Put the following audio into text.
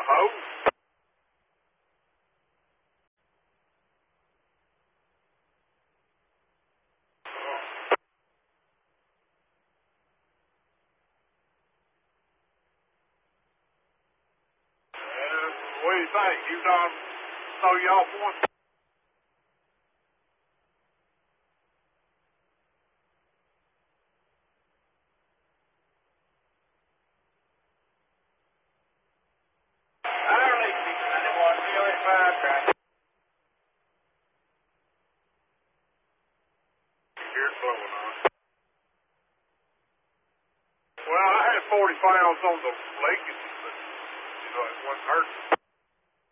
Oh? What do you think? You done throw you off one? I don't need to be anyone really fast track. Here's blowing on. Well, I had 40 pounds on the leg, but, it wasn't hurting.